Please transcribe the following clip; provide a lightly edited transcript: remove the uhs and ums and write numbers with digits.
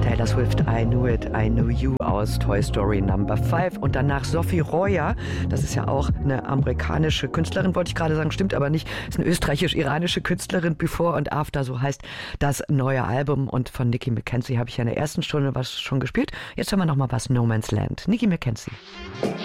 Taylor Swift, I Knew It, I Knew You aus Toy Story Number 5 und danach Sophie Royer, das ist ja auch eine amerikanische Künstlerin, wollte ich gerade sagen, stimmt aber nicht, ist eine österreichisch-iranische Künstlerin, Before and After, so heißt das neue Album und von Nicki McKenzie habe ich ja in der ersten Stunde was schon gespielt, jetzt hören wir nochmal was No Man's Land, Nicki McKenzie.